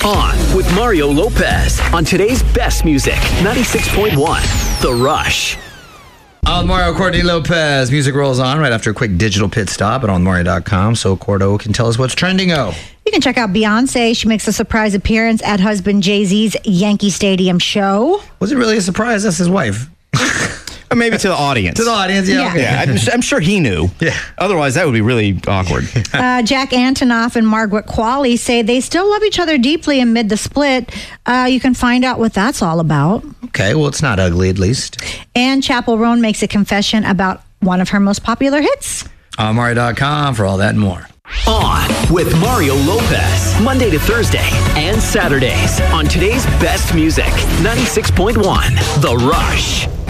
On with Mario Lopez on today's best music, 96.1 The Rush. Mario Courtney Lopez. Music rolls on right after a quick digital pit stop at onmario.com so Cordo can tell us what's trending. You can check out Beyonce. She makes a surprise appearance at husband Jay-Z's Yankee Stadium show. Was it really a surprise? That's his wife. Or maybe to the audience. To the audience, yeah. Okay. Yeah, I'm sure he knew. Yeah. Otherwise, that would be really awkward. Jack Antonoff and Margaret Qualley say they still love each other deeply amid the split. You can find out what that's all about. Okay, well, it's not ugly, at least. And Chappell Roan makes a confession about one of her most popular hits. Mario.com for all that and more. On with Mario Lopez, Monday to Thursday and Saturdays on today's best music, 96.1 The Rush.